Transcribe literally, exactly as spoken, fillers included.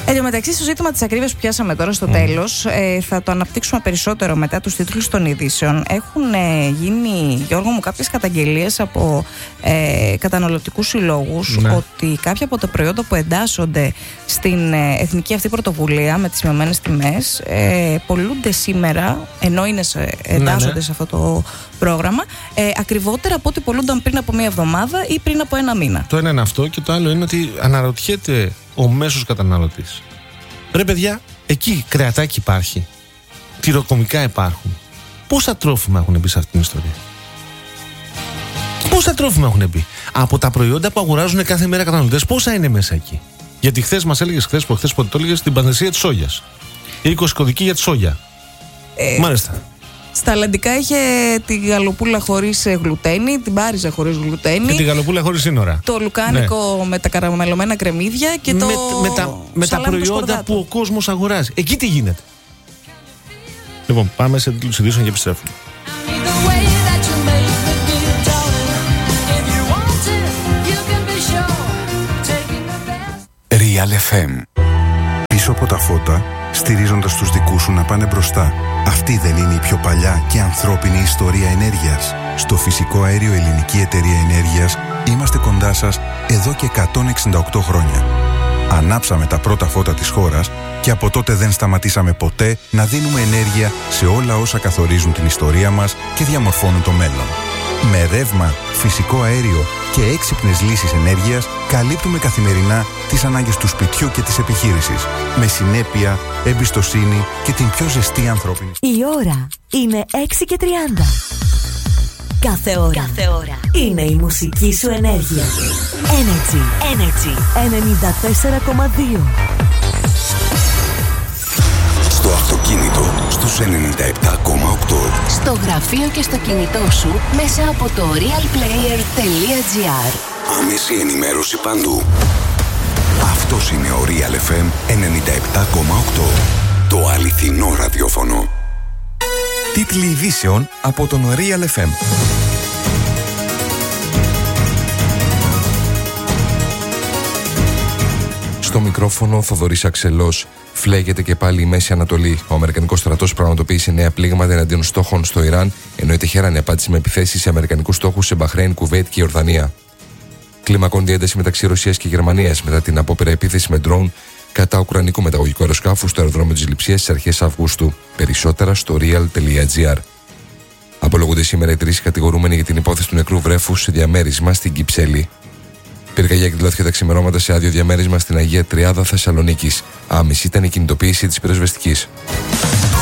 Εν τω μεταξύ, στο ζήτημα της ακρίβειας που πιάσαμε τώρα στο mm. τέλος, ε, θα το αναπτύξουμε περισσότερο μετά τους τίτλους των ειδήσεων. Έχουν ε, γίνει, Γιώργο μου, κάποιες καταγγελίες από ε, καταναλωτικούς συλλόγους ναι. ότι κάποια από τα προϊόντα που εντάσσονται στην ε, εθνική αυτή πρωτοβουλία με τις μειωμένες τιμές ε, πολλούνται σήμερα, ενώ είναι σε, εντάσσονται ναι, ναι. σε αυτό το πρόγραμμα, ε, ακριβότερα από ό,τι πολλούνταν πριν από μία εβδομάδα ή πριν από ένα μήνα. Το ένα είναι αυτό και το άλλο είναι ότι αναρωτιέται ο μέσος καταναλωτής. Ρε παιδιά, εκεί κρεατάκι υπάρχει, τυροκομικά υπάρχουν. Πόσα τρόφιμα έχουν μπει σε αυτήν την ιστορία? Πόσα τρόφιμα έχουν μπει από τα προϊόντα που αγοράζουν κάθε μέρα καταναλωτές? Πόσα είναι μέσα εκεί? Γιατί χθες μας έλεγες, χθες που χθες πότε το έλεγες, την πανδεσία της σόγιας. Η είκοσι κωδική για τη σόγια. Ε, Μάλιστα. Στα αλλαντικά είχε τη γαλοπούλα χωρίς γλουτένι, την πάριζα χωρίς γλουτένι. Και τη γαλοπούλα χωρίς σύνορα. Το λουκάνικο ναι. με τα καραμελωμένα κρεμμύδια και το. Με, με τα, με τα προϊόντα που ο κόσμος αγοράζει. Εκεί τι γίνεται? Λοιπόν, πάμε σε τίτλους ειδήσεων και επιστρέφουμε. Real εφ εμ. Πίσω από τα φώτα, στηρίζοντας τους δικούς σου να πάνε μπροστά. Αυτή δεν είναι η πιο παλιά και ανθρώπινη ιστορία ενέργειας? Στο Φυσικό Αέριο Ελληνική Εταιρεία Ενέργειας είμαστε κοντά σας εδώ και εκατόν εξήντα οκτώ χρόνια. Ανάψαμε τα πρώτα φώτα της χώρας και από τότε δεν σταματήσαμε ποτέ να δίνουμε ενέργεια σε όλα όσα καθορίζουν την ιστορία μας και διαμορφώνουν το μέλλον. Με ρεύμα, φυσικό αέριο και έξυπνες λύσεις ενέργειας καλύπτουμε καθημερινά τις ανάγκες του σπιτιού και της επιχείρησης. Με συνέπεια, εμπιστοσύνη και την πιο ζεστή ανθρώπινη. Η ώρα είναι έξι και τριάντα. Κάθε ώρα, Κάθε ώρα είναι η μουσική σου ενέργεια. Energy, Energy ενενήντα τέσσερα κόμμα δύο. Στο αυτοκίνητο στους ενενήντα επτά κόμμα οκτώ. Στο γραφείο και στο κινητό σου μέσα από το realplayer.gr. Άμεση ενημέρωση παντού. Αυτός είναι ο Real εφ εμ ενενήντα επτά κόμμα οκτώ. Το αληθινό ραδιόφωνο. Τίτλοι ειδήσεων από τον Real εφ εμ. Στο μικρόφωνο Θοδωρής Αξελός. Φλέγεται και πάλι η Μέση Ανατολή. Ο Αμερικανικός στρατός πραγματοποίησε νέα πλήγματα εναντίον στόχων στο Ιράν, ενώ η Τεχέρανη απάντησε με επιθέσεις σε αμερικανικούς στόχους σε Μπαχρέιν, Κουβέιτ και Ιορδανία. Κλιμακώνει η ένταση μεταξύ Ρωσίας και Γερμανίας μετά την απόπειρα επίθεση με ντρόουν κατά ουκρανικού μεταγωγικού αεροσκάφου στο αεροδρόμιο της Λειψίας στις αρχές Αυγούστου. Περισσότερα στο real.gr. Απολογούνται σήμερα οι τρεις κατηγορούμενοι για την υπόθεση του νεκρού βρέφους σε διαμέρισμα στην Κυψέλη. Πυρκαγιά εκδηλώθηκε τα ξημερώματα σε άδειο διαμέρισμα στην Αγία Τριάδα Θεσσαλονίκης. Άμεση ήταν η κινητοποίηση της πυροσβεστικής.